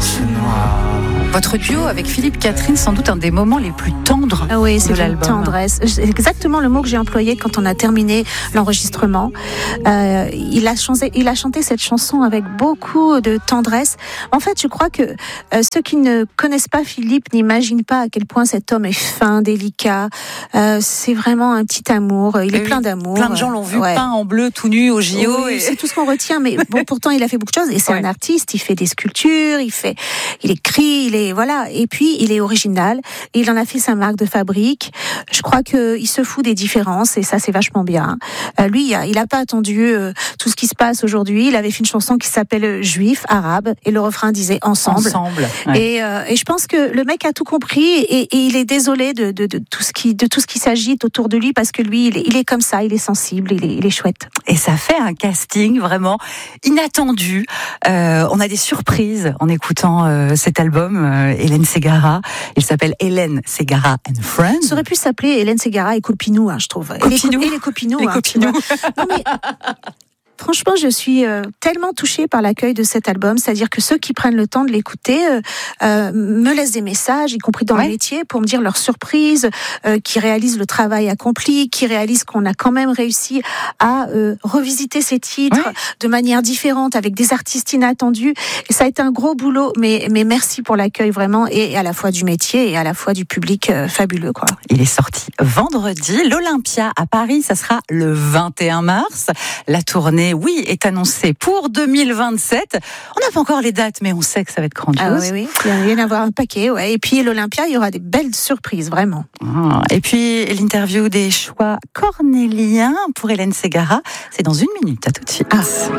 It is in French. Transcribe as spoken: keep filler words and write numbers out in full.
c'est noir. Votre duo avec Philippe Catherine, sans doute un des moments les plus tendres ah oui, de c'est l'album. une tendresse. C'est exactement le mot que j'ai employé quand on a terminé l'enregistrement. Euh, il a chanté, il a chanté cette chanson avec beaucoup de tendresse. En fait, je crois que euh, ceux qui ne connaissent pas Philippe n'imaginent pas à quel point cet homme est fin, délicat. Euh, c'est vraiment un petit amour. Il est oui, plein d'amour. Plein de gens l'ont vu ouais. peint en bleu tout nu au J O. Oui, et... C'est tout ce qu'on retient. Mais bon, pourtant, il a fait beaucoup de choses. Et c'est ouais. un artiste. Il fait des sculptures. Il fait, il écrit. Il est voilà. Et puis il est original. Et il en a fait sa marque de fabrique. Je crois que il se fout des différences et ça c'est vachement bien. Euh, lui, il a, il a pas attendu euh, tout ce qui se passe aujourd'hui. Il avait fait une chanson qui s'appelle Juif, arabe, et le refrain disait ensemble. Ensemble. Ouais. Et, euh, et je pense que le mec a tout compris et, et il est désolé de, de, de tout ce qui de tout ce qui s'agite autour de lui parce que lui, il est, il est comme ça. Il est sensible. Il est, il est chouette. Et ça fait un casting vraiment inattendu. Euh, on a des surprises en écoutant euh, cet album. Euh, Hélène Ségara. Il s'appelle Hélène Ségara and Friends. Ça aurait pu s'appeler Hélène Ségara et Copinou, hein, je trouve. Copinou. Et les, Copinous. Les hein, Copinous. Non, mais... Franchement, je suis euh, tellement touchée par l'accueil de cet album, c'est-à-dire que ceux qui prennent le temps de l'écouter euh, euh, me laissent des messages, y compris dans ouais. le métier, pour me dire leur surprise, euh, qui réalisent le travail accompli, qui réalisent qu'on a quand même réussi à euh, revisiter ces titres ouais. de manière différente, avec des artistes inattendus. Et ça a été un gros boulot, mais, mais merci pour l'accueil vraiment, et à la fois du métier et à la fois du public euh, fabuleux, quoi. Il est sorti vendredi. L'Olympia à Paris, ça sera le vingt et un mars. La tournée oui, est annoncé pour deux mille vingt-sept. On n'a pas encore les dates, mais on sait que ça va être grandiose. Ah oui, oui. Il vient d'avoir un paquet, ouais. Et puis l'Olympia, il y aura des belles surprises, vraiment. Ah, et puis l'interview des choix cornéliens pour Hélène Ségara, c'est dans une minute. À tout de suite. Ah.